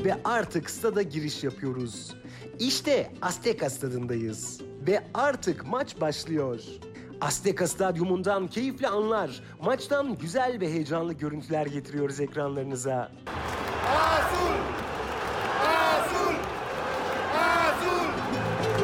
Ve artık stada giriş yapıyoruz. İşte Azteca stadındayız. Ve artık maç başlıyor. Azteca Stadyumundan keyifli anlar, maçtan güzel ve heyecanlı görüntüler getiriyoruz ekranlarınıza.